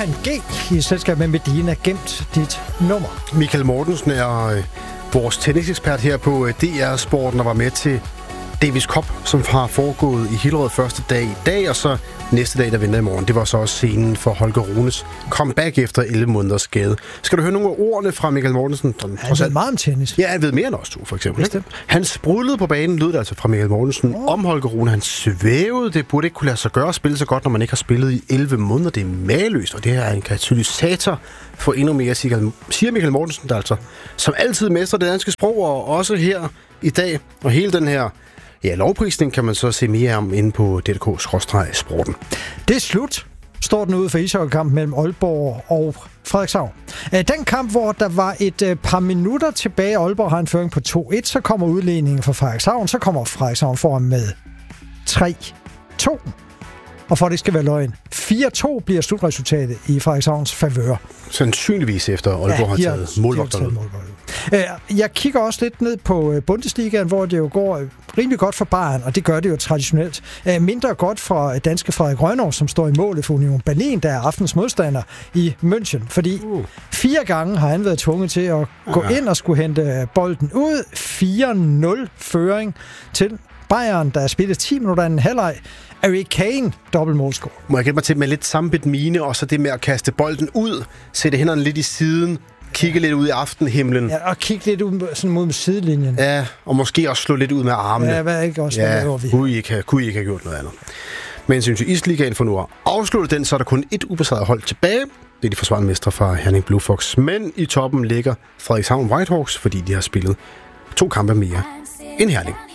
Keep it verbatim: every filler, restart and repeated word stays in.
Kaptajn G i selskab med Medina gemt dit nummer. Michael Mortensen er øh, vores tennisekspert her på øh, D R Sporten, og var med til Davis Cup, som har foregået i Hillerød første dag i dag, og så næste dag, der venter i morgen. Det var så også scenen for Holger Runes comeback efter elleve måneders skade. Skal du høre nogle af ordene fra Michael Mortensen? Han ved meget om tennis. Ja, han ved mere end os to, for eksempel. Han sprudlede på banen, lød det altså fra Michael Mortensen, oh. om Holger Rune. Han svævede. Det burde ikke kunne lade sig gøre at spille så godt, når man ikke har spillet i elleve måneder. Det er maløst, og det her er en katalysator for endnu mere, siger Michael Mortensen, der altså som altid mestrer det danske sprog, og også her i dag. Og hele den her ja, lovprisning kan man så se mere om inde på D K skråstreg sporten. Det er slut, står den ude for ishockeykampen mellem Aalborg og Frederikshavn. Den kamp, hvor der var et par minutter tilbage, Aalborg har en føring på to et, så kommer udledningen fra Frederikshavn, så kommer Frederikshavn foran med tre to. Og for det skal være løgn, fire to bliver slutresultatet i Frederikshavns favør. Sandsynligvis efter Aalborg ja, har taget målvogterne. Jeg kigger også lidt ned på Bundesligaen, hvor det jo går rimelig godt for Bayern, og det gør det jo traditionelt. Mindre godt for danske Frederik Rønnow, som står i målet for Union Berlin, der er aftens modstander i München. Fordi uh. fire gange har han været tvunget til at gå uh. ind og skulle hente bolden ud. fire nul føring til Bayern, der er spillet ti minutter af en halvleg. Harry Kane, dobbeltmålscore. Må jeg gætte mig til med lidt sammenbidt mine, og så det med at kaste bolden ud, sætte hænderne lidt i siden, kigge lidt ud i aftenhimlen. Ja, og kigge lidt ud sådan mod sidelinjen. Ja, og måske også slå lidt ud med armene. Ja, hvad ikke også, ja, hvad vi. Kunne I ikke have, kunne I ikke have gjort noget andet. Men synes jeg, Isligaen for nu at afslutte den, så er der kun et ubesejret hold tilbage. Det er de forsvarende mestre fra Herning Blue Fox. Men i toppen ligger Frederikshavn Whitehawks, fordi de har spillet to kampe mere end Herning.